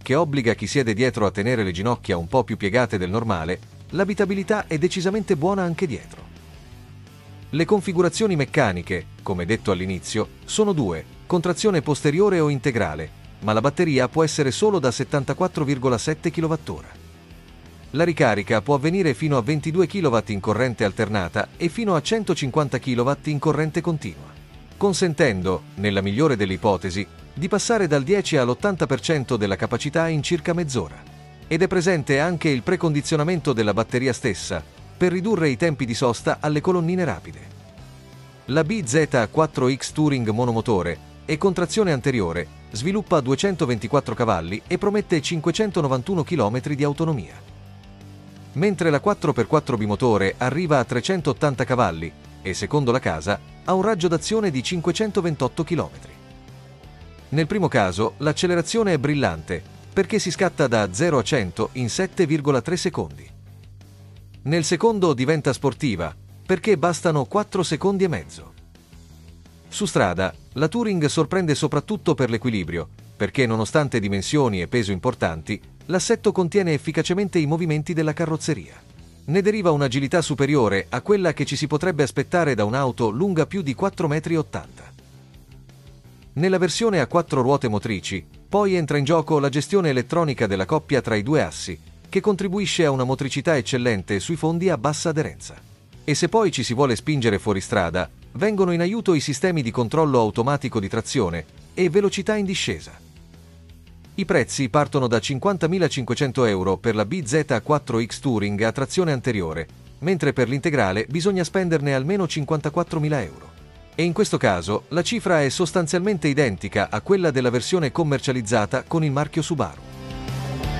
che obbliga chi siede dietro a tenere le ginocchia un po' più piegate del normale, l'abitabilità è decisamente buona anche dietro. Le configurazioni meccaniche, come detto all'inizio, sono due, con trazione posteriore o integrale, ma la batteria può essere solo da 74,7 kWh. La ricarica può avvenire fino a 22 kW in corrente alternata e fino a 150 kW in corrente continua, consentendo, nella migliore delle ipotesi, di passare dal 10 all'80% della capacità in circa mezz'ora. Ed è presente anche il precondizionamento della batteria stessa, per ridurre i tempi di sosta alle colonnine rapide. La BZ4X Touring monomotore e con trazione anteriore sviluppa 224 cavalli e promette 591 km di autonomia. Mentre la 4x4 bimotore arriva a 380 cavalli e, secondo la casa, ha un raggio d'azione di 528 km. Nel primo caso, l'accelerazione è brillante, perché si scatta da 0 a 100 in 7,3 secondi. Nel secondo diventa sportiva, perché bastano 4 secondi e mezzo. Su strada, la Touring sorprende soprattutto per l'equilibrio, perché nonostante dimensioni e peso importanti, l'assetto contiene efficacemente i movimenti della carrozzeria. Ne deriva un'agilità superiore a quella che ci si potrebbe aspettare da un'auto lunga più di 4,80 m. Nella versione a 4 ruote motrici, poi entra in gioco la gestione elettronica della coppia tra i due assi, che contribuisce a una motricità eccellente sui fondi a bassa aderenza. E se poi ci si vuole spingere fuori strada, vengono in aiuto i sistemi di controllo automatico di trazione e velocità in discesa. I prezzi partono da 50.500 euro per la BZ4X Touring a trazione anteriore, mentre per l'integrale bisogna spenderne almeno 54.000 euro. E in questo caso la cifra è sostanzialmente identica a quella della versione commercializzata con il marchio Subaru.